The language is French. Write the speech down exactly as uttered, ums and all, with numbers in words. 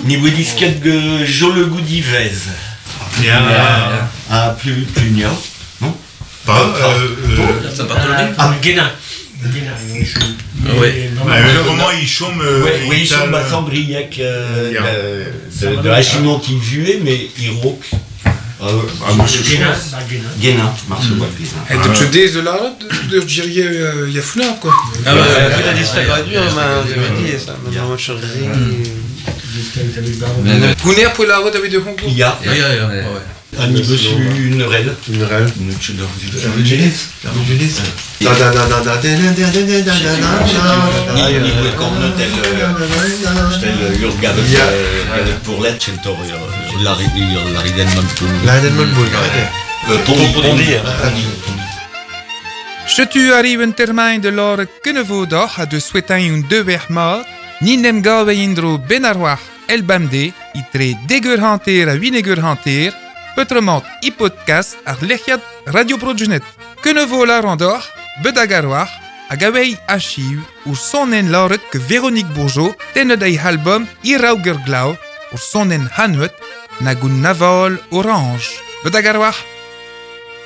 Ni wedisket ge jole goudivez. Ja. Ah, plus plus nia, non? Pas. Ça part de Ah, Guénin. Oui. Comment ils chôment? Oui, ils chôment à Sambriac de la Chinon qui vuait, mais ils roquent. Ah, moi je Guénin. Guénin, Marceau Guénin. En de tjudez de la de diria Yafuna quoi. Ah ouais, la liste graduée, mais je ça, mais moi je Gouner pour la route avec de Hong Kong. Il y a. Ja, ja, ja. Un niveau sur une règle. Une rêve. Une chudor du Julius. Julius. Da da da da da da da da da da da Ni niveau comme tel tel Urgave pour l'être chez le taureau. La la Ridenman pour La Ridenman pour Pondi. Je tu arrive un termijn de l'or Kenevo doch a de souhaitant un deux werma, ni nem gawe indro benarwach el bamde, itre degur hanter a winegur hanter, petrement i podcast ar lechiat radio projunet. Kenevo la randor, bedagarwach, a gawei achiv, ur sonen lorek que Véronique Bourgeot, tenne dei album i rauger glau, ur sonen hanwet, nagun naval orange. Bedagarwach.